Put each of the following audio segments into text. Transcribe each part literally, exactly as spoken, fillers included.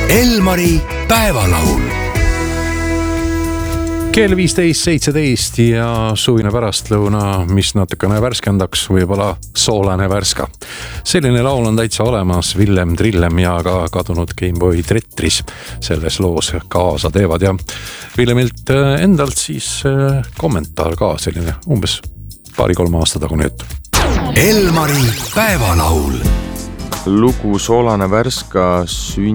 Elmari päevalaul. Kell viisteist seitseteist ja suvine pärastlõuna, mis natukene värskendaks, võib-olla soolane värska. Selline laul on täitsa olemas, Villem Trillem ja ka kadunud Gameboy Tetris selles loos kaasa teevad ja Villemilt endalt siis kommentaar ka selline umbes paari-kolme aasta tagune jutt. Elmari päevalaul. Lugu Soolane värska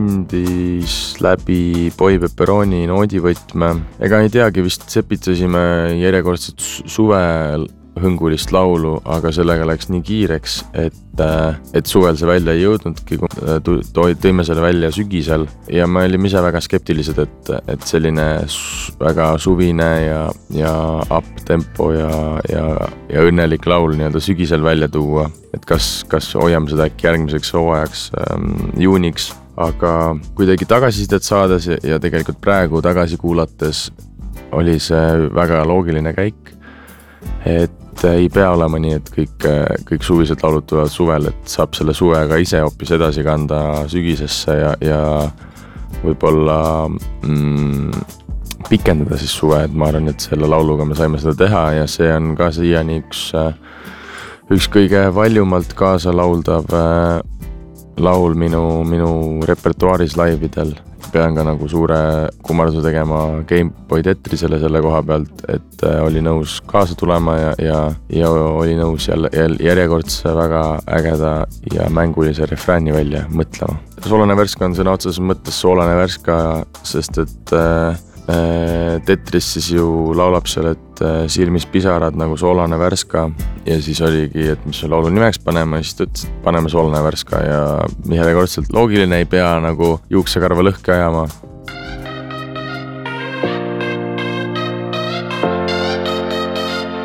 sündis läbi Boy Pepperoni noodivõtme. Ega ei teagi, vist sepitsesime järjekordset suve hõngulist laulu, aga sellega läks nii kiireks, et, et suvel see välja ei jõudnudki, kui tõime selle välja sügisel ja me olime ise väga skeptilised, et, et selline väga suvine ja, ja up-tempo ja, ja, ja õnnelik laul nii-öelda sügisel välja tuua, et kas, kas hoiame seda äkki järgmiseks hooajaks ähm, juuniks, aga kuidagi tagasisidet saades ja, ja tegelikult praegu tagasi kuulates oli see väga loogiline käik, et ei pea olema nii, et kõik, kõik suvised laulud tulevad suvel, et saab selle suvega ise hoopis edasi kanda sügisesse ja, ja võib-olla mm, pikendada siis suve, et ma arvan, et selle lauluga me saime seda teha ja see on ka siiani üks, üks kõige valjumalt kaasa lauldav laul minu, minu repertuaaris laividel. Pean ka nagu suure kummarduse tegema Gameboy Tetrisele selle koha pealt, et oli nõus kaasa tulema ja, ja, ja oli nõus jälle, järjekordse väga ägeda ja mängulise refrääni välja mõtlema. Soolane värska on sõna otseses mõttes soolane värska, sest et äh, Tetris siis ju laulab seal, et äh, silmis pisarad nagu soolane värska ja siis oligi, et mis on laulu nimeks panema ja siis ta ütles, et paneme soolane värska ja järjekordselt loogiline, ei pea nagu juuksekarva lõhke ajama.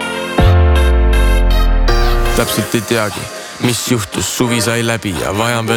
Täpselt ei teagi, mis juhtus, suvi sai läbi ja vajan veel